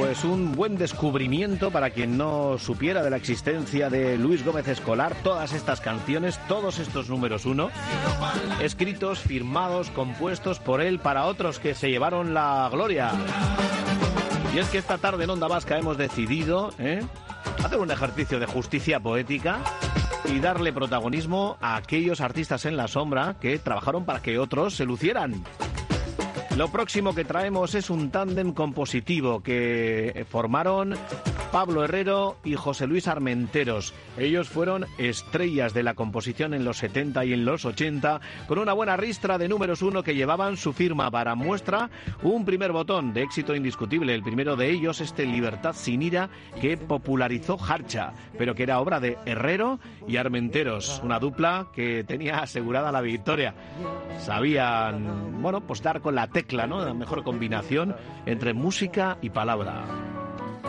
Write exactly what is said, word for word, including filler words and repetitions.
pues un buen descubrimiento para quien no supiera de la existencia de Luis Gómez Escolar. Todas estas canciones, todos estos números uno, escritos, firmados, compuestos por él para otros que se llevaron la gloria. Y es que esta tarde en Onda Vasca hemos decidido ¿eh? hacer un ejercicio de justicia poética y darle protagonismo a aquellos artistas en la sombra que trabajaron para que otros se lucieran. Lo próximo que traemos es un tándem compositivo que formaron Pablo Herrero y José Luis Armenteros. Ellos fueron estrellas de la composición en los setenta y en los ochenta, con una buena ristra de números uno que llevaban su firma. Para muestra, un primer botón de éxito indiscutible. El primero de ellos, este Libertad sin ira, que popularizó Jarcha, pero que era obra de Herrero y Armenteros, una dupla que tenía asegurada la victoria. Sabían, bueno, pues dar con la tecla, ¿no? La mejor combinación entre música y palabra.